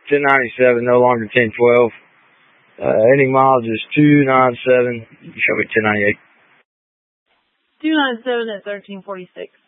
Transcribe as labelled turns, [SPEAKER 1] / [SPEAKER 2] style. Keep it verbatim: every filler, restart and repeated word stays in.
[SPEAKER 1] ten ninety-seven, no longer ten twelve. Uh, ending miles is two ninety-seven. You show me ten ninety-eight.
[SPEAKER 2] two ninety-seven at thirteen forty-six.